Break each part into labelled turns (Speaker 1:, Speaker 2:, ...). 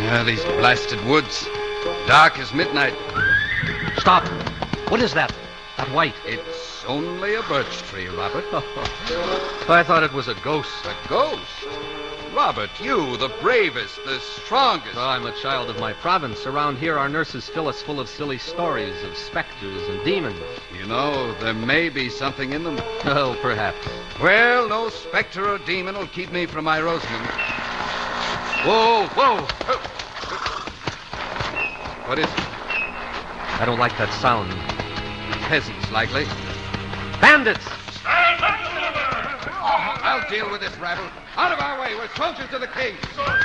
Speaker 1: These blasted woods. Dark as midnight.
Speaker 2: Stop. What is that? That white?
Speaker 1: It's only a birch tree, Robert.
Speaker 2: I thought it was a ghost.
Speaker 1: A ghost? Robert, you, the bravest, the strongest.
Speaker 2: Oh, I'm a child of my province. Around here, our nurses fill us full of silly stories of specters and demons.
Speaker 1: You know, there may be something in them.
Speaker 2: Oh, perhaps.
Speaker 1: Well, no specter or demon will keep me from my Rosamond. Whoa, whoa! What is it?
Speaker 2: I don't like that sound.
Speaker 1: Peasants, likely.
Speaker 2: Bandits!
Speaker 3: Stand back, together!
Speaker 1: I'll deal with this rabble. Out of our way. We're soldiers of the king.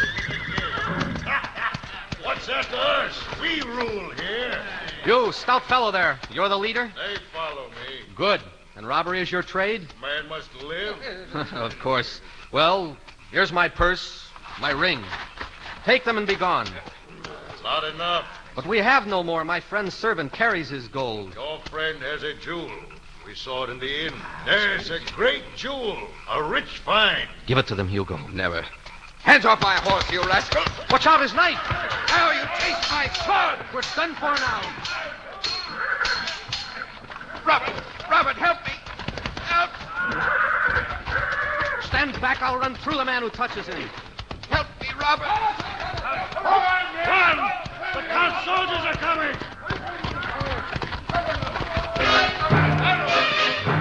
Speaker 3: What's that to us? We rule here.
Speaker 2: You, stout fellow there. You're the leader?
Speaker 3: They follow me.
Speaker 2: Good. And robbery is your trade?
Speaker 3: Man must live.
Speaker 2: Of course. Well, here's my purse, my ring. Take them and be gone.
Speaker 3: It's not enough.
Speaker 2: But we have no more. My friend's servant carries his gold.
Speaker 3: Your friend has a jewel. We saw it in the inn. There's a great jewel. A rich find.
Speaker 2: Give it to them, Hugo.
Speaker 1: Never. Hands off my horse, you rascal.
Speaker 2: Watch out, his knife!
Speaker 1: Now you taste my sword.
Speaker 2: We're done for now.
Speaker 1: Robert, help me. Help.
Speaker 2: Stand back. I'll run through the man who touches him.
Speaker 1: Help me, Robert.
Speaker 3: Run! The Count's soldiers are coming.